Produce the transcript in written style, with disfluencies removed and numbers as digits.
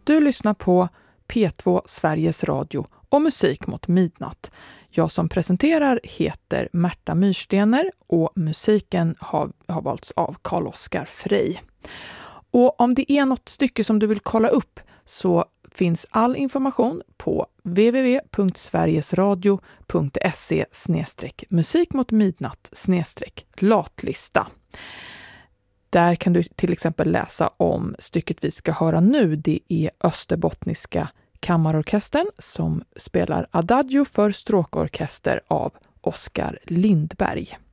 Du lyssnar på P2 Sveriges Radio och Musik mot midnatt. Jag som presenterar heter Märta Myrstener och musiken har valts av Carl-Oskar Frey. Och om det är något stycke som du vill kolla upp så finns all information på www.sverigesradio.se/musikmotmidnatt/latlista. Där kan du till exempel läsa om stycket vi ska höra nu. Det är Österbottniska kammarorkestern som spelar Adagio för stråkorkester av Oskar Lindberg.